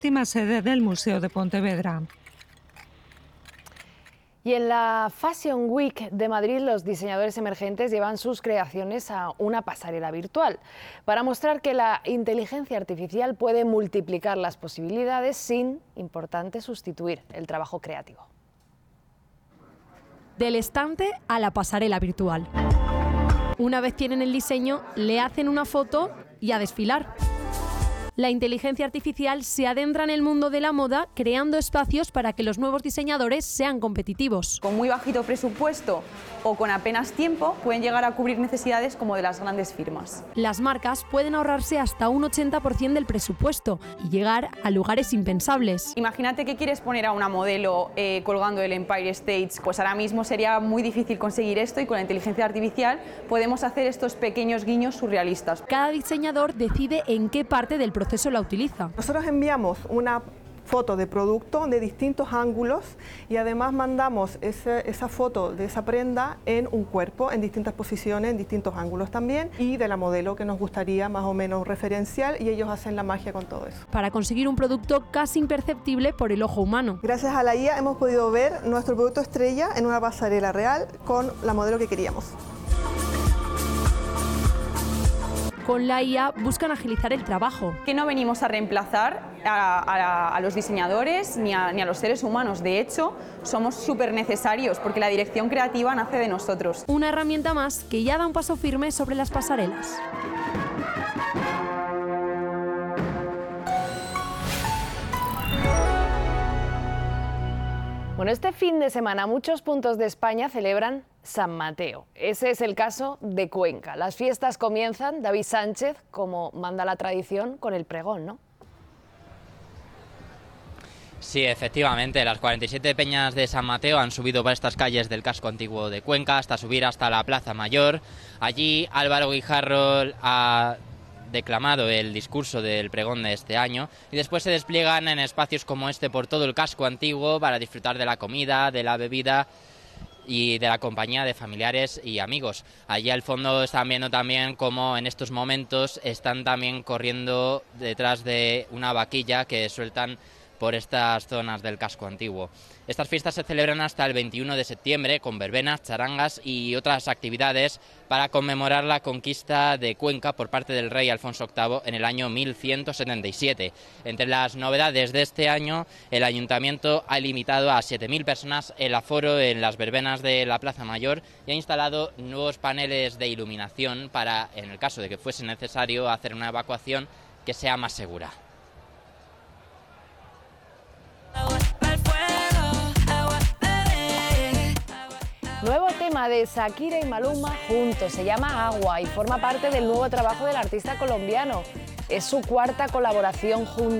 última sede del Museo de Pontevedra. Y en la Fashion Week de Madrid, los diseñadores emergentes llevan sus creaciones a una pasarela virtual para mostrar que la inteligencia artificial puede multiplicar las posibilidades sin, importante, sustituir el trabajo creativo. Del estante a la pasarela virtual. Una vez tienen el diseño, le hacen una foto y a desfilar. La inteligencia artificial se adentra en el mundo de la moda creando espacios para que los nuevos diseñadores sean competitivos. Con muy bajito presupuesto o con apenas tiempo pueden llegar a cubrir necesidades como de las grandes firmas. Las marcas pueden ahorrarse hasta un 80% del presupuesto y llegar a lugares impensables. Imagínate que quieres poner a una modelo colgando el Empire State, pues ahora mismo sería muy difícil conseguir esto y con la inteligencia artificial podemos hacer estos pequeños guiños surrealistas. Cada diseñador decide en qué parte del proceso la utiliza. Nosotros enviamos una foto de producto de distintos ángulos y además mandamos esa foto de esa prenda en un cuerpo, en distintas posiciones, en distintos ángulos también, y de la modelo que nos gustaría más o menos referencial, y ellos hacen la magia con todo eso. Para conseguir un producto casi imperceptible por el ojo humano. Gracias a la IA hemos podido ver nuestro producto estrella en una pasarela real con la modelo que queríamos. Con la IA buscan agilizar el trabajo. Que no venimos a reemplazar a los diseñadores ni a los seres humanos. De hecho, somos súper necesarios porque la dirección creativa nace de nosotros. Una herramienta más que ya da un paso firme sobre las pasarelas. Bueno, este fin de semana muchos puntos de España celebran San Mateo. Ese es el caso de Cuenca. Las fiestas comienzan, David Sánchez, como manda la tradición, con el pregón, ¿no? Sí, efectivamente, las 47 peñas de San Mateo han subido por estas calles del casco antiguo de Cuenca hasta subir hasta la Plaza Mayor. Allí Álvaro Guijarro ha declamado el discurso del pregón de este año y después se despliegan en espacios como este por todo el casco antiguo para disfrutar de la comida, de la bebida y de la compañía de familiares y amigos. Allí al fondo están viendo también cómo en estos momentos están también corriendo detrás de una vaquilla que sueltan por estas zonas del casco antiguo. Estas fiestas se celebran hasta el 21 de septiembre con verbenas, charangas y otras actividades para conmemorar la conquista de Cuenca por parte del rey Alfonso VIII en el año 1177. Entre las novedades de este año, el ayuntamiento ha limitado a 7.000 personas el aforo en las verbenas de la Plaza Mayor y ha instalado nuevos paneles de iluminación para, en el caso de que fuese necesario, hacer una evacuación que sea más segura. Nuevo tema de Shakira y Maluma juntos, se llama Agua y forma parte del nuevo trabajo del artista colombiano. Es su cuarta colaboración juntos.